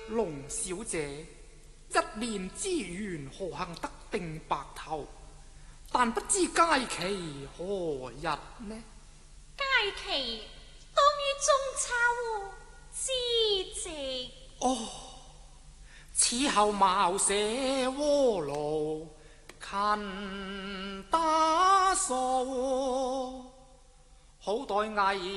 龍小姐，一念之緣何幸得定白頭？但不知佳期何日呢？ 佳期當於中秋之夕。 哦，此後茅舍鍋爐勤打掃，好待藝